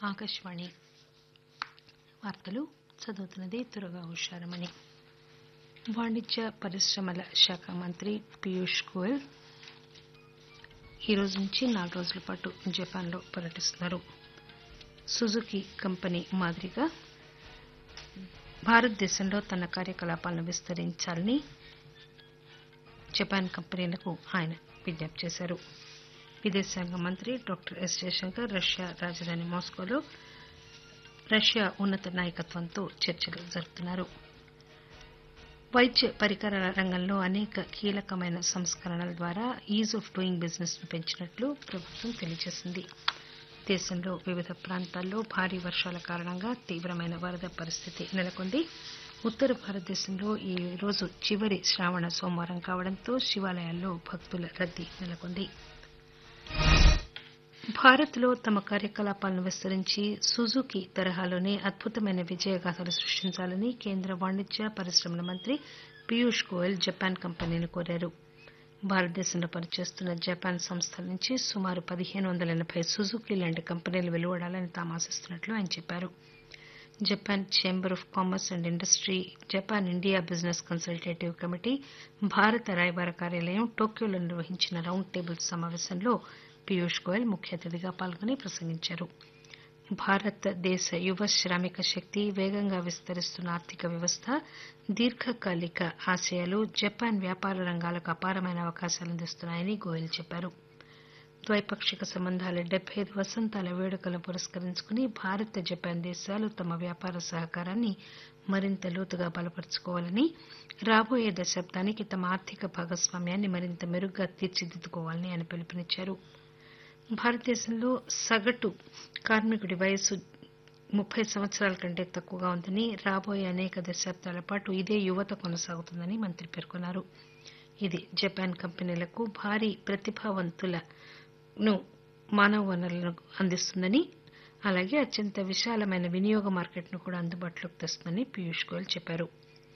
ఆకాశవాణి వార్తలు చదువుతున్నది దుర్గా ఉషారమణి. వాణిజ్య పరిశ్రమల శాఖ మంత్రి పీయూష్ గోయల్ ఈ రోజు నుంచి 4 రోజుల పాటు జపాన్లో పర్యటిస్తున్నారు. సుజుకి కంపెనీ మాదిరిగా భారతదేశంలో తన కార్యకలాపాలను విస్తరించాలని జపాన్ కంపెనీలకు ఆయన విజ్ఞప్తి చేశారు. విదేశాంగ మంత్రి డాక్టర్ ఎస్ జయశంకర్ రష్యా రాజధాని మాస్కోలో రష్యా ఉన్నత నాయకత్వంతో చర్చలు జరుపుతున్నారు. వైద్య పరికరాల రంగంలో అనేక కీలకమైన సంస్కరణల ద్వారా ఈజ్ ఆఫ్ డూయింగ్ బిజినెస్ ను పెంచినట్లు ప్రభుత్వం తెలియజేసింది. దేశంలో వివిధ ప్రాంతాల్లో భారీ వర్షాల కారణంగా తీవ్రమైన వరద పరిస్థితి నెలకొంది. ఉత్తర భారతదేశంలో ఈ రోజు చివరి శ్రావణ సోమవారం కావడంతో శివాలయాల్లో భక్తుల రద్దీ నెలకొంది. భారత్లో తమ కార్యకలాపాలను విస్తరించి సుజుకి తరహాలోనే అద్భుతమైన విజయగాథలు సృష్టించాలని కేంద్ర వాణిజ్య పరిశ్రమల మంత్రి పీయూష్ గోయల్ జపాన్ కంపెనీని కోరారు. భారతదేశంలో పనిచేస్తున్న జపాన్ సంస్థల నుంచి సుమారు 1580 సుజుకి లాంటి కంపెనీలు వెలువడాలని తాము ఆశిస్తున్నట్లు ఆయన చెప్పారు. Japan chamber of commerce and industry, Japan India business consultative committee, భారత రాయబార కార్యాలయం టోక్యోలో నిర్వహించిన రౌండ్ టేబుల్ సమావేశంలో పీయూష్ గోయల్ ముఖ్య అతిథిగా పాల్గొని ప్రసంగించారు. భారతదేశ యువ శ్రామిక శక్తి, వేగంగా విస్తరిస్తున్న ఆర్థిక వ్యవస్థ, దీర్ఘకాలిక ఆశయాలు జపాన్ వ్యాపార రంగాలకు అపారమైన అవకాశాలు అందిస్తున్నాయని గోయల్ చెప్పారు. ద్వైపాక్షిక సంబంధాల 75 వసంతాల వేడుకలను పురస్కరించుకుని భారత్, జపాన్ దేశాలు తమ వ్యాపార సహకారాన్ని మరింత లోతుగా బలపరుచుకోవాలని, రాబోయే దశాబ్దానికి తమ ఆర్థిక భాగస్వామ్యాన్ని మరింత మెరుగ్గా తీర్చిదిద్దుకోవాలని ఆయన పిలుపునిచ్చారు. భారతదేశంలో సగటు కార్మికుడి వయస్సు 30 సంవత్సరాల కంటే తక్కువగా ఉందని, రాబోయే అనేక దశాబ్దాల పాటు ఇదే యువత కొనసాగుతుందని మంత్రి పేర్కొన్నారు. ఇది జపాన్ కంపెనీలకు భారీ ప్రతిభావంతులను మానవ వనరులను అందిస్తుందని, అలాగే అత్యంత విశాలమైన వినియోగ మార్కెట్ను కూడా అందుబాటులోకి తెస్తుందని పీయూష్ గోయల్ చెప్పారు.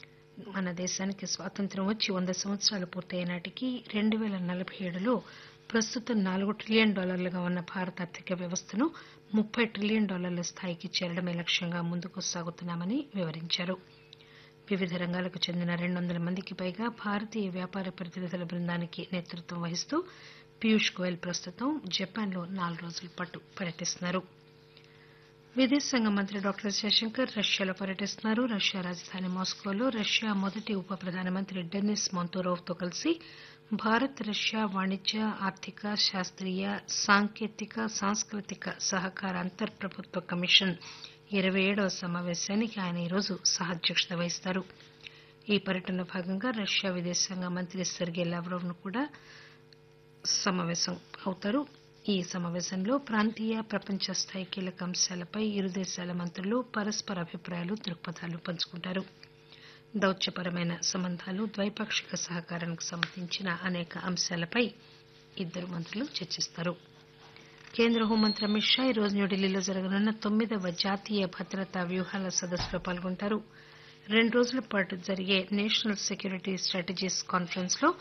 మన దేశానికి స్వాతంత్ర్యం వచ్చి 100 సంవత్సరాలు పూర్తయ్యే నాటికి 2047లో ప్రస్తుతం $4 ట్రిలియన్ ఉన్న భారత ఆర్థిక వ్యవస్థను $30 ట్రిలియన్ స్థాయికి చేరడమే లక్ష్యంగా ముందుకు సాగుతున్నామని వివరించారు. వివిధ రంగాలకు చెందిన 200 మందికి పైగా భారతీయ వ్యాపార ప్రతినిధుల బృందానికి నేతృత్వం వహిస్తూ పీయూష్ గోయల్ ప్రస్తుతం జపాన్లో 4 రోజుల పాటు పర్యటిస్తున్నారు. విదేశాంగ మంత్రి డాక్టర్ ఎస్ జయశంకర్ రష్యాలో పర్యటిస్తున్నారు. రష్యా రాజధాని మాస్కోలో రష్యా మొదటి ఉప ప్రధానమంత్రి డెనిస్ మోంతోరోవ్తో కలిసి భారత్ రష్యా వాణిజ్య, ఆర్థిక, శాస్త్రీయ, సాంకేతిక, సాంస్కృతిక సహకార అంతర్ప్రభుత్వ కమిషన్ 27వ సమావేశానికి ఆయన ఈరోజు సహాధ్యక్షత వహిస్తారు. ఈ పర్యటనలో భాగంగా రష్యా విదేశాంగ మంత్రి సెర్గే లావ్రోవ్ కూడా సమావేశం అవుతారు. ఈ సమావేశంలో ప్రాంతీయ, ప్రపంచ స్థాయి కీలక అంశాలపై ఇరు దేశాల మంత్రులు పరస్పర అభిప్రాయాలు, దృక్పథాలు పంచుకుంటారు. దౌత్యపరమైన సంబంధాలు, ద్వైపాక్షిక సహకారానికి సంబంధించిన అనేక అంశాలపై ఇద్దరు మంత్రులు చర్చిస్తారు. కేంద్ర హోంమంత్రి అమిత్ షా ఈరోజు న్యూఢిల్లీలో జరగనున్న 9వ జాతీయ భద్రతా వ్యూహాల సదస్సులో పాల్గొంటారు. 2 రోజుల పాటు జరిగే నేషనల్ సెక్యూరిటీ స్ట్రాటజీస్ కాన్ఫరెన్స్ లో